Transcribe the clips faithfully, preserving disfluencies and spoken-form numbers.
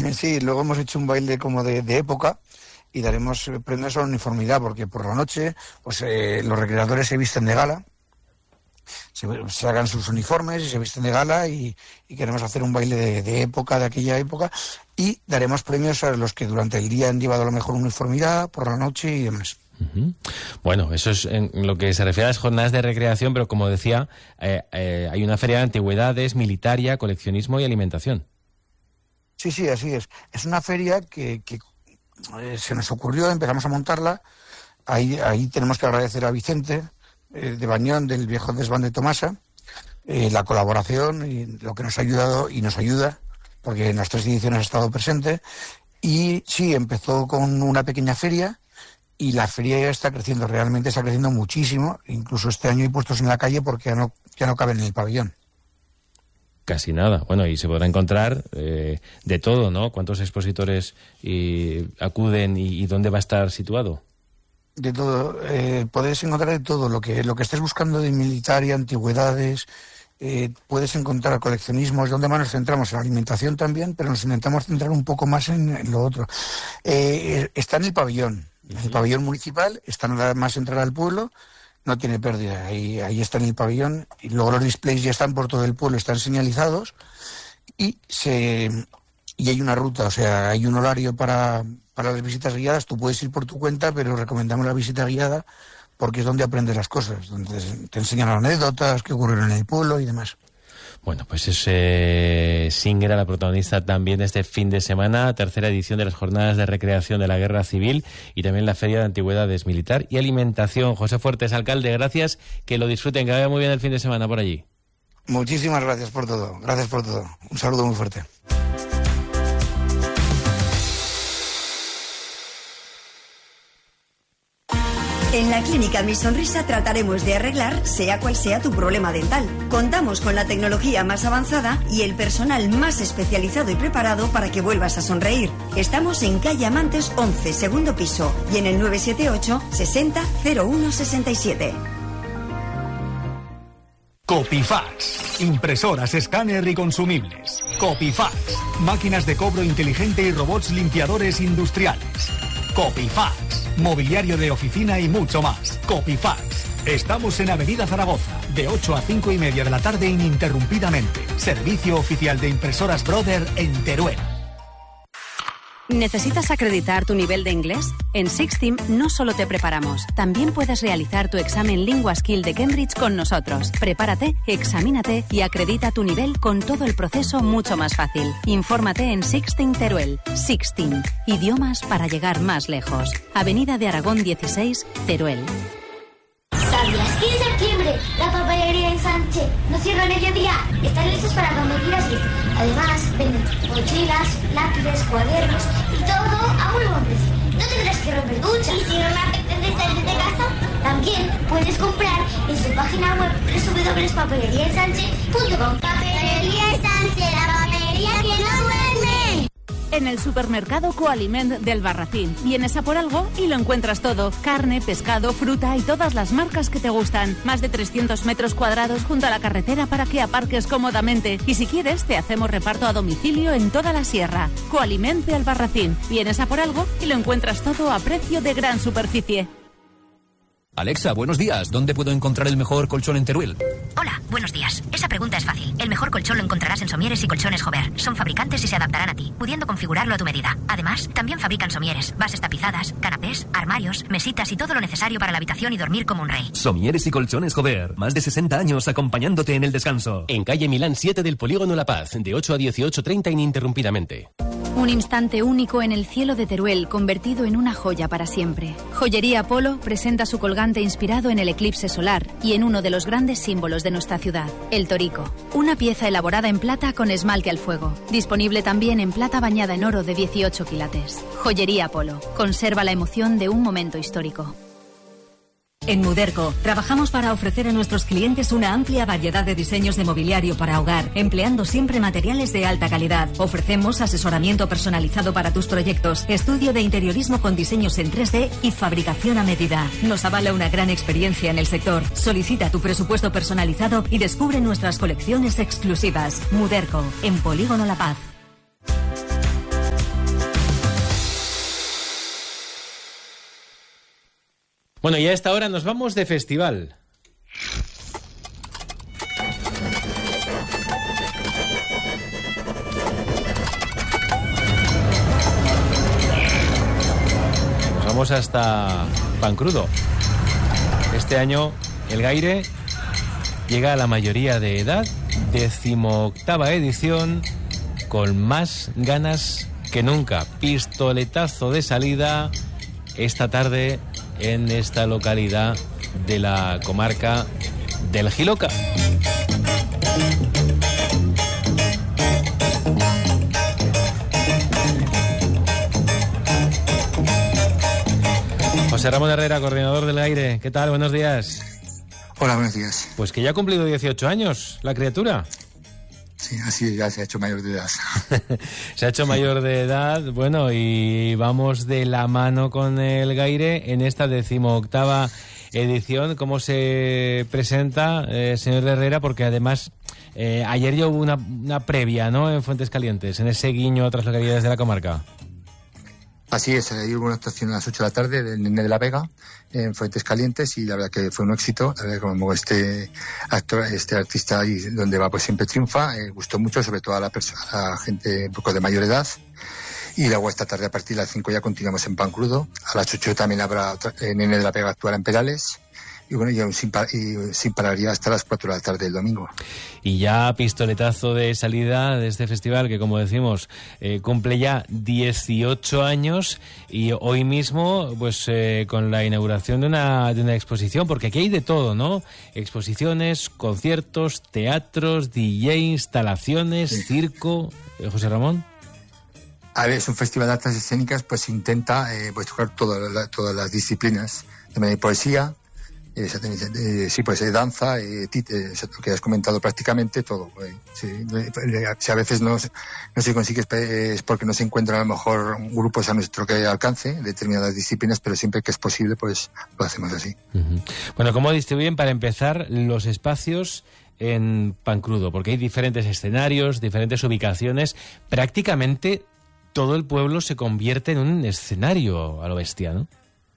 Sí, luego hemos hecho un baile como de, de época y daremos prendas a la uniformidad, porque por la noche pues eh, los recreadores se visten de gala, se sacan sus uniformes y se visten de gala y, y queremos hacer un baile de, de época, de aquella época, y daremos premios a los que durante el día han llevado la mejor uniformidad, por la noche y demás. Uh-huh. Bueno, eso es en lo que se refiere a las jornadas de recreación, pero como decía, eh, eh, hay una feria de antigüedades, militaria, coleccionismo y alimentación. Sí, sí, así es. Es una feria que, que eh, se nos ocurrió, empezamos a montarla. Ahí, ahí tenemos que agradecer a Vicente eh, de Bañón, del viejo desván de Tomasa, eh, la colaboración y lo que nos ha ayudado y nos ayuda, porque en las tres ediciones ha estado presente. Y sí, empezó con una pequeña feria y la feria ya está creciendo, realmente está creciendo muchísimo. Incluso este año hay puestos en la calle porque ya no, ya no caben en el pabellón. Casi nada. Bueno, y se podrá encontrar eh, de todo, ¿no? ¿Cuántos expositores y, acuden y, y dónde va a estar situado? De todo. Eh, puedes encontrar de todo. Lo que lo que estés buscando de militar y antigüedades, eh, puedes encontrar coleccionismo. Es donde más nos centramos, en la alimentación también, pero nos intentamos centrar un poco más en, en lo otro. Eh, está en el pabellón. En el pabellón municipal, está nada más entrar al pueblo. No tiene pérdida, ahí, ahí está en el pabellón y luego los displays ya están por todo el pueblo, están señalizados y se y hay una ruta, o sea, hay un horario para, para las visitas guiadas. Tú puedes ir por tu cuenta, pero recomendamos la visita guiada porque es donde aprendes las cosas, donde te enseñan anécdotas que ocurrieron en el pueblo y demás. Bueno, pues es eh, Singer, la protagonista también de este fin de semana, tercera edición de las Jornadas de Recreación de la Guerra Civil y también la Feria de Antigüedades Militar y Alimentación. José Fuertes, alcalde, gracias, que lo disfruten, que vaya muy bien el fin de semana por allí. Muchísimas gracias por todo, gracias por todo. Un saludo muy fuerte. En la Clínica Mi Sonrisa trataremos de arreglar sea cual sea tu problema dental. Contamos con la tecnología más avanzada y el personal más especializado y preparado para que vuelvas a sonreír. Estamos en calle Amantes once, segundo piso, y en el nueve siete ocho, sesenta, cero uno sesenta y siete. Copifax. Impresoras, escáner y consumibles. Copifax. Máquinas de cobro inteligente y robots limpiadores industriales. Copifax. Mobiliario de oficina y mucho más. Copifax. Estamos en Avenida Zaragoza, de ocho a cinco y media de la tarde ininterrumpidamente. Servicio oficial de Impresoras Brother en Teruel. ¿Necesitas acreditar tu nivel de inglés? En Sixteam no solo te preparamos, también puedes realizar tu examen Lingua Skill de Cambridge con nosotros. Prepárate, examínate y acredita tu nivel con todo el proceso mucho más fácil. Infórmate en Sixteam Teruel. Sixteam, idiomas para llegar más lejos. Avenida de Aragón dieciséis, Teruel. ¿Sabías que en septiembre la papelería en Sánchez no cierra a mediodía? Están listos para cuando quieras ir. Además, venden mochilas, lápices, cuadernos y todo a un buen precio. No tendrás que romper ducha. ¿Y si no me apetece salir de casa? También puedes comprar en su página web doble u doble u doble u punto papelería en sánchez punto com. Papelería en Sánchez, la papelería que no duerme. En el supermercado Coaliment del Barracín. Vienes a por algo y lo encuentras todo. Carne, pescado, fruta y todas las marcas que te gustan. Más de trescientos metros cuadrados junto a la carretera para que aparques cómodamente. Y si quieres, te hacemos reparto a domicilio en toda la sierra. Coaliment del Barracín. Vienes a por algo y lo encuentras todo a precio de gran superficie. Alexa, buenos días. ¿Dónde puedo encontrar el mejor colchón en Teruel? Hola, buenos días. Esa pregunta es fácil. El mejor colchón lo encontrarás en Somieres y Colchones Jover. Son fabricantes y se adaptarán a ti, pudiendo configurarlo a tu medida. Además, también fabrican somieres, bases tapizadas, canapés, armarios, mesitas y todo lo necesario para la habitación y dormir como un rey. Somieres y Colchones Jover. Más de sesenta años acompañándote en el descanso. En calle Milán siete del Polígono La Paz, de ocho a dieciocho treinta ininterrumpidamente. Un instante único en el cielo de Teruel, convertido en una joya para siempre. Joyería Polo presenta su colgante inspirado en el eclipse solar y en uno de los grandes símbolos de nuestra ciudad, el torico. Una pieza elaborada en plata con esmalte al fuego. Disponible también en plata bañada en oro de dieciocho quilates. Joyería Polo. Conserva la emoción de un momento histórico. En Muderco, trabajamos para ofrecer a nuestros clientes una amplia variedad de diseños de mobiliario para hogar, empleando siempre materiales de alta calidad. Ofrecemos asesoramiento personalizado para tus proyectos, estudio de interiorismo con diseños en tres D y fabricación a medida. Nos avala una gran experiencia en el sector. Solicita tu presupuesto personalizado y descubre nuestras colecciones exclusivas. Muderco, en Polígono La Paz. Bueno, y a esta hora nos vamos de festival. Nos vamos hasta Pancrudo. Este año el Gaire llega a la mayoría de edad, decimoctava edición, con más ganas que nunca. Pistoletazo de salida esta tarde en esta localidad de la comarca del Jiloca. José Ramón Herrera, coordinador del Aire. ¿Qué tal? Buenos días. Hola, buenos días. Pues que ya ha cumplido dieciocho años la criatura. Sí, así ya se ha hecho mayor de edad. Se ha hecho mayor de edad, bueno, y vamos de la mano con el Gaire en esta decimoctava edición. ¿Cómo se presenta, eh, señor Herrera? Porque además eh, ayer ya hubo una, una previa, ¿no?, en Fuentes Calientes, en ese guiño a otras localidades de la comarca. Así es, ahí hubo una actuación a las ocho de la tarde del Nene de la Vega en Fuentes Calientes y la verdad que fue un éxito. La verdad que como este actor, este artista ahí donde va pues siempre triunfa, eh, gustó mucho, sobre todo a la, persona, a la gente un poco de mayor edad. Y luego esta tarde a partir de las cinco ya continuamos en Pancrudo. A las ocho también habrá otra, eh, Nene de la Vega actuará en Perales. Y bueno, ya sin, par y sin pararía hasta las cuatro de la tarde del domingo. Y ya pistoletazo de salida de este festival que, como decimos, eh, cumple ya dieciocho años y hoy mismo, pues eh, con la inauguración de una, de una exposición, porque aquí hay de todo, ¿no? Exposiciones, conciertos, teatros, D J, instalaciones, sí. Circo. ¿Eh, José Ramón? A ver, es un festival de artes escénicas, pues intenta eh, pues tocar todo, la, todas las disciplinas, también hay poesía. Eh, eh, sí, pues eh, danza, eh, tit, eh, lo que has comentado prácticamente todo. Eh, sí, eh, si a veces no, no se consigue eh, es porque no se encuentran a lo mejor grupos a nuestro que alcance determinadas disciplinas, pero siempre que es posible pues lo hacemos así. Uh-huh. Bueno, ¿cómo distribuyen para empezar los espacios en Pancrudo? Porque hay diferentes escenarios, diferentes ubicaciones, prácticamente todo el pueblo se convierte en un escenario a lo bestia, ¿no?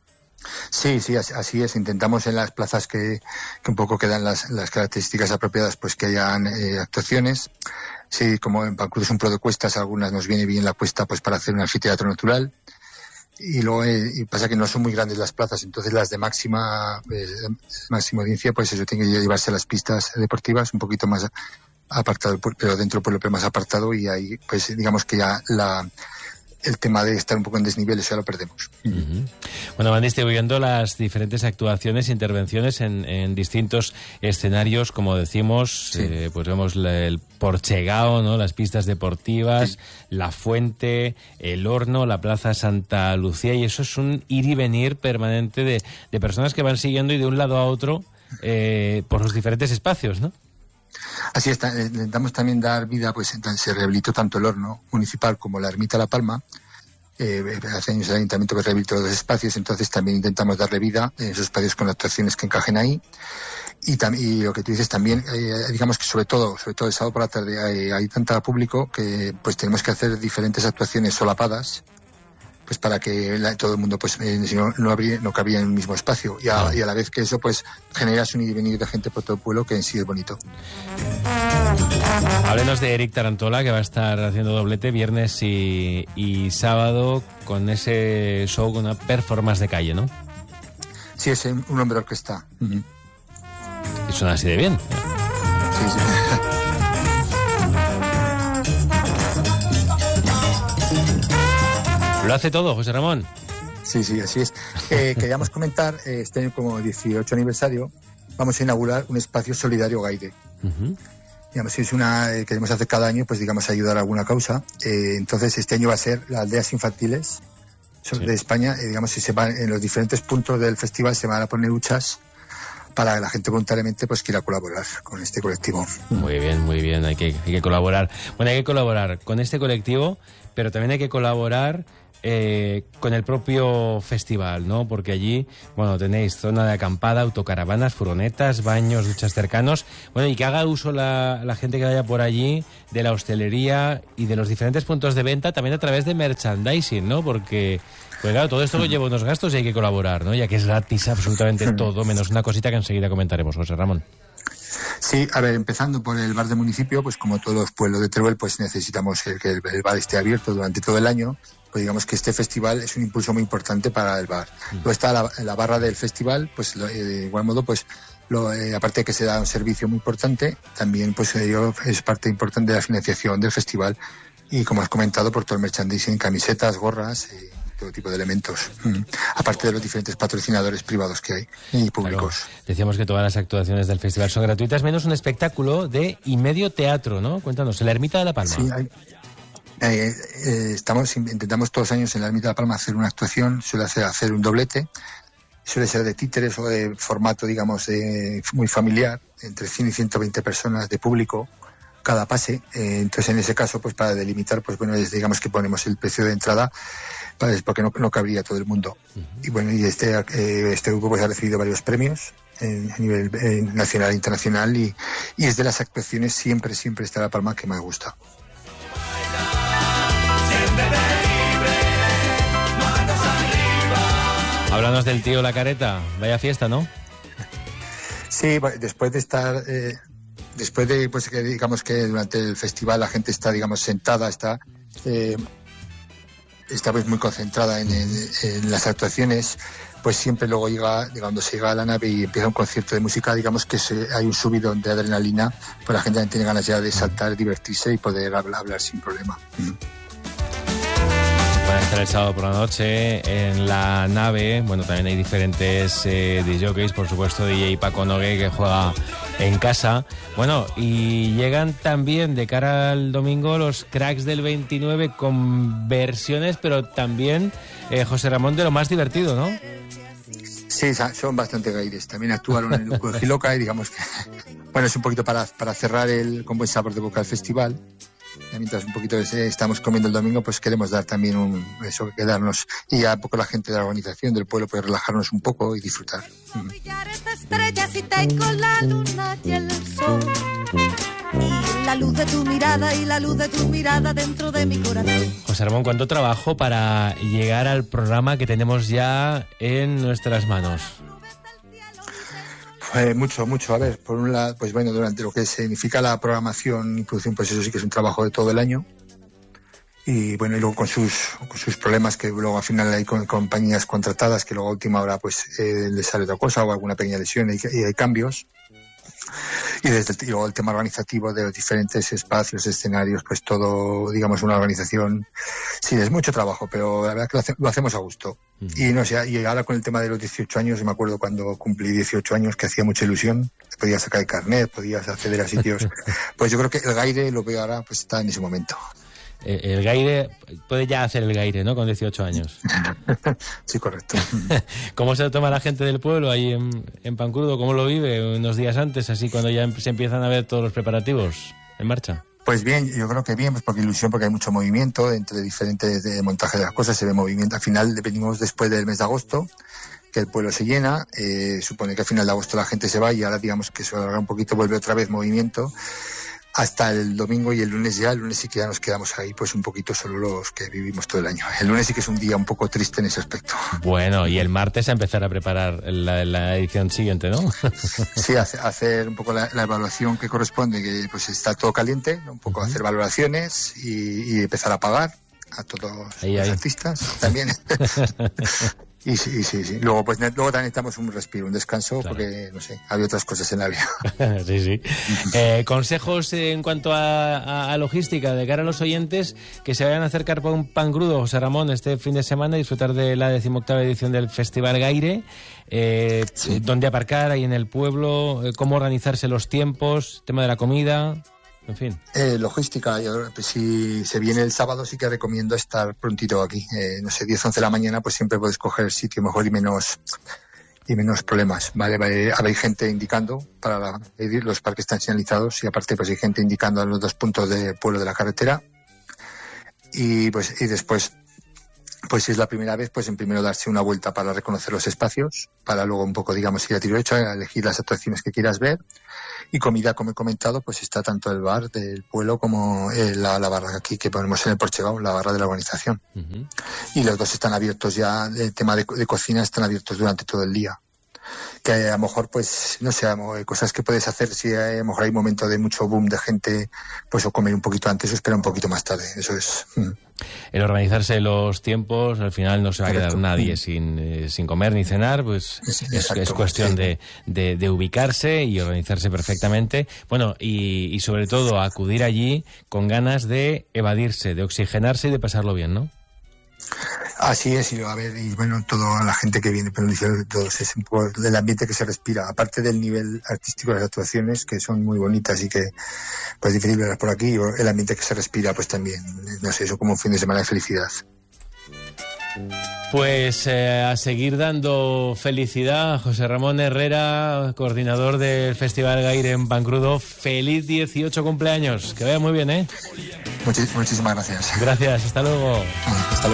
Sí, sí, así es. Intentamos en las plazas que, que un poco quedan las, las características apropiadas, pues que hayan eh, actuaciones. Sí, como en Pancrudo es un pro de cuestas, algunas nos viene bien la cuesta pues para hacer un anfiteatro natural. Y luego eh, y pasa que no son muy grandes las plazas, entonces las de máxima eh, máxima audiencia, pues eso tiene que llevarse a las pistas deportivas un poquito más apartado, pero dentro del pueblo pero más apartado, y ahí pues digamos que ya la el tema de estar un poco en desnivel, eso ya lo perdemos. Uh-huh. Bueno, van distribuyendo las diferentes actuaciones, intervenciones en, en distintos escenarios, como decimos, sí. eh, pues vemos la, el Porchegao, ¿no?, las pistas deportivas, sí. La Fuente, el Horno, la Plaza Santa Lucía, y eso es un ir y venir permanente de, de personas que van siguiendo y de un lado a otro eh, por los diferentes espacios, ¿no? Así está, intentamos también dar vida, pues se rehabilitó tanto el Horno municipal como la Ermita La Palma. Eh, hace años el ayuntamiento que rehabilitó los espacios, entonces también intentamos darle vida en esos espacios con actuaciones que encajen ahí. Y, y lo que tú dices también, eh, digamos que sobre todo, sobre todo el sábado por la tarde hay, hay tanta público que pues tenemos que hacer diferentes actuaciones solapadas, pues para que la, todo el mundo pues eh, si no, no, habría, no cabía en el mismo espacio, y a, y a la vez que eso pues generas un ir y venir de gente por todo el pueblo que en sí es bonito. Háblenos de Eric Tarantola, que va a estar haciendo doblete viernes y, y sábado con ese show, con una performance de calle, ¿no? Sí, es un hombre orquesta. Uh-huh. Y suena así de bien. Sí, sí. Lo hace todo, José Ramón. Sí, sí, así es. Eh, queríamos comentar, eh, este año como dieciocho aniversario, vamos a inaugurar un espacio solidario Gaire. Uh-huh. Digamos, si es una eh, queremos hacer cada año, pues digamos ayudar a alguna causa. Eh, entonces este año va a ser las aldeas infantiles sí. de España. Eh, digamos, si se van en los diferentes puntos del festival se van a poner huchas para que la gente voluntariamente pues quiera colaborar con este colectivo. Muy bien, muy bien, hay que, hay que colaborar. Bueno, hay que colaborar con este colectivo, pero también hay que colaborar eh, con el propio festival, ¿no? Porque allí, bueno, tenéis zona de acampada, autocaravanas, furgonetas, baños, duchas cercanos. Bueno, y que haga uso la, la gente que vaya por allí de la hostelería y de los diferentes puntos de venta, también a través de merchandising, ¿no? Porque, pues claro, todo esto lleva unos gastos y hay que colaborar, ¿no? Ya que es gratis absolutamente todo, menos una cosita que enseguida comentaremos, José Ramón. Sí, a ver, empezando por el bar del municipio, pues como todos los pueblos de Teruel, pues necesitamos el, que el, el bar esté abierto durante todo el año. Pues digamos que este festival es un impulso muy importante para el bar. Mm. Luego está la, la barra del festival, pues lo, eh, de igual modo, pues lo, eh, aparte de que se da un servicio muy importante, también pues eh, es parte importante de la financiación del festival. Y como has comentado, por todo el merchandising, camisetas, gorras, eh, todo tipo de elementos, mm. aparte de los diferentes patrocinadores privados que hay y públicos. Claro. Decíamos que todas las actuaciones del festival son gratuitas, menos un espectáculo de y medio teatro, ¿no? Cuéntanos, en la Ermita de la Palma. Sí, hay, eh, eh, estamos, intentamos todos los años en la Ermita de la Palma hacer una actuación, suele hacer, hacer un doblete, suele ser de títeres o de formato, digamos, de, muy familiar, entre cien y ciento veinte personas de público cada pase. Eh, entonces, en ese caso, pues para delimitar, pues bueno, es, digamos que ponemos el precio de entrada, pues, porque no, no cabría todo el mundo. Uh-huh. Y bueno, y este eh, este grupo pues ha recibido varios premios eh, a nivel eh, nacional e internacional y, y es de las actuaciones siempre, siempre está La Palma que más gusta. Háblanos del tío La Careta, vaya fiesta, ¿no? Sí, después de estar... Eh, Después de, pues, que digamos que durante el festival la gente está, digamos, sentada, está, eh, está pues muy concentrada en, en, en las actuaciones, pues siempre luego llega, cuando se llega a la nave y empieza un concierto de música, digamos que se, hay un subidón de adrenalina, pues la gente tiene ganas ya de saltar, divertirse y poder hablar, hablar sin problema. Mm. Van a estar el sábado por la noche en la nave. Bueno, también hay diferentes eh, disjockeys, por supuesto, D J Paco Nogue, que juega en casa. Bueno, y llegan también de cara al domingo los cracks del veintinueve con versiones, pero también, eh, José Ramón, de lo más divertido, ¿no? Sí, son bastante gaires. También actuaron en el grupo de Giloca y digamos que, bueno, es un poquito para, para cerrar el con buen sabor de boca al festival. Y mientras un poquito estamos comiendo el domingo, pues queremos dar también un, eso, quedarnos y a poco la gente de la organización del pueblo puede relajarnos un poco y disfrutar. Mm. La luz de tu mirada y la luz de tu mirada dentro de mi corazón. José Ramón, ¿cuánto trabajo para llegar al programa que tenemos ya en nuestras manos? Eh, mucho, mucho. A ver, por un lado, pues bueno, durante lo que significa la programación y producción, pues eso sí que es un trabajo de todo el año. Y bueno, y luego con sus con sus problemas, que luego al final hay con, compañías contratadas que luego a última hora pues eh, les sale otra cosa o alguna pequeña lesión y, y hay cambios. Y desde el, y luego el tema organizativo de los diferentes espacios, escenarios, pues todo, digamos, una organización. Sí, es mucho trabajo, pero la verdad que lo, hace, lo hacemos a gusto. Uh-huh. Y no sé, y ahora con el tema de los dieciocho años, me acuerdo cuando cumplí dieciocho años, que hacía mucha ilusión, podías sacar el carnet, podías acceder a sitios. Pues yo creo que el Gaire, lo veo ahora, pues está en ese momento. El Gaire, puede ya hacer el Gaire, ¿no? Con dieciocho años. Sí, correcto. ¿Cómo se lo toma la gente del pueblo ahí en, en Pancrudo? ¿Cómo lo vive unos días antes, así cuando ya se empiezan a ver todos los preparativos en marcha? Pues bien, yo creo que bien, pues porque ilusión, porque hay mucho movimiento entre diferentes de montaje de las cosas, se ve movimiento. Al final venimos después del mes de agosto, que el pueblo se llena, eh, supone que al final de agosto la gente se va y ahora digamos que se alarga un poquito, vuelve otra vez movimiento. Hasta el domingo y el lunes ya, el lunes sí que ya nos quedamos ahí pues un poquito solo los que vivimos todo el año. El lunes sí que es un día un poco triste en ese aspecto. Bueno, y el martes a empezar a preparar la, la edición siguiente, ¿no? Sí, hace, hacer un poco la, la evaluación que corresponde, que pues está todo caliente, ¿no? Un poco uh-huh. hacer valoraciones y, y empezar a pagar a todos ahí, los ahí. artistas también. Y sí, sí, sí. Luego, pues, luego también necesitamos un respiro, un descanso, claro. Porque, no sé, había otras cosas en la vida. Sí, sí. Eh, consejos en cuanto a, a, a logística de cara a los oyentes que se vayan a acercar por un Pancrudo, José Ramón, este fin de semana y disfrutar de la decimoctava edición del Festival Gaire. Eh, sí. Dónde aparcar ahí en el pueblo, eh, cómo organizarse los tiempos, tema de la comida... En fin. Eh, logística, yo, pues, si se viene el sábado sí que recomiendo estar prontito aquí. Eh, no sé, diez, once de la mañana, pues siempre puedes coger el sitio mejor y menos y menos problemas. Vale, vale. Hay gente indicando para la, los parques están señalizados y aparte pues hay gente indicando a los dos puntos de pueblo de la carretera. Y pues y después pues si es la primera vez, pues en primero darse una vuelta para reconocer los espacios, para luego un poco, digamos, ir a tiro hecho, a elegir las atracciones que quieras ver. Y comida, como he comentado, pues está tanto el bar del pueblo como eh, la, la barra aquí que ponemos en el Porchegao, la barra de la organización. Uh-huh. Y los dos están abiertos ya, el tema de, de cocina están abiertos durante todo el día. Que a lo mejor, pues, no sé, cosas que puedes hacer si a lo mejor hay un momento de mucho boom de gente, pues o comer un poquito antes o esperar un poquito más tarde. Eso es... Mm. El organizarse los tiempos, al final no se va a quedar nadie sin, eh, sin comer ni cenar, pues es, Exacto, es cuestión sí. de, de, de ubicarse y organizarse perfectamente. Bueno, y, y sobre todo acudir allí con ganas de evadirse, de oxigenarse y de pasarlo bien, ¿no? Así es, y a ver, y bueno, toda la gente que viene, pero todos es un poco del ambiente que se respira, aparte del nivel artístico de las actuaciones, que son muy bonitas y que pues difícil verlas por aquí, el ambiente que se respira, pues también, no sé, eso como un fin de semana de felicidad. Pues eh, a seguir dando felicidad, José Ramón Herrera, coordinador del Festival Gaire en Pancrudo. Feliz dieciocho cumpleaños, que vaya muy bien, ¿eh? Muchis- muchísimas gracias. Gracias, hasta luego. Hasta luego.